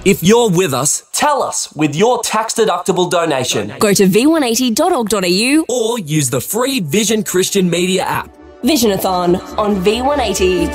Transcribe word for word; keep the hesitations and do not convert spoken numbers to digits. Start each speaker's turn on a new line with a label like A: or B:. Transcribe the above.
A: If you're with us, tell us with your tax-deductible donation.
B: Go to v one eighty dot org dot a u
A: or use the free Vision Christian Media app.
B: Visionathon on V one eighty.